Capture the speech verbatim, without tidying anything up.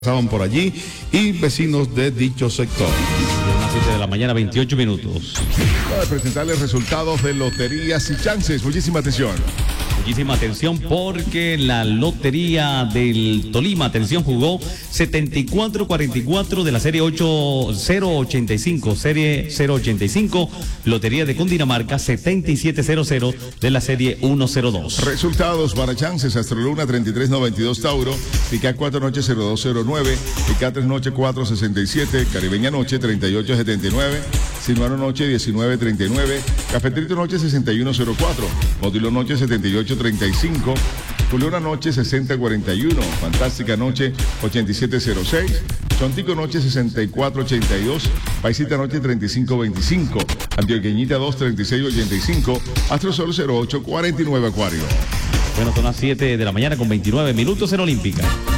pasaban por allí y vecinos de dicho sector. A las siete de la mañana, veintiocho minutos. Para presentarles resultados de loterías y chances. Muchísima atención. Muchísima atención porque la lotería del Tolima, atención, jugó setenta y cuatro cuarenta y cuatro de la serie ocho cero ochenta y cinco, serie cero ochenta y cinco, lotería de Cundinamarca setenta y siete cero cero de la serie ciento dos. Resultados para chances: Astroluna treinta y tres noventa y dos Tauro, Pica cuatro noche cero dos cero nueve, Pica tres noche cuatro sesenta y siete, Caribeña noche treinta y ocho setenta y nueve, Sinuano noche diecinueve treinta y nueve, Cafetrito noche sesenta y uno cero cuatro, Modilo noche setenta y ocho treinta y cinco, Juliana noche sesenta cuarenta y uno, Fantástica noche ochenta y siete cero seis, Chontico noche sesenta y cuatro ochenta y dos, Paisita noche treinta y cinco veinticinco, Antioqueñita dos treinta y seis ochenta y cinco, Astrosol cero ocho cuarenta y nueve Acuario. Bueno, son las siete de la mañana con veintinueve minutos en Olímpica.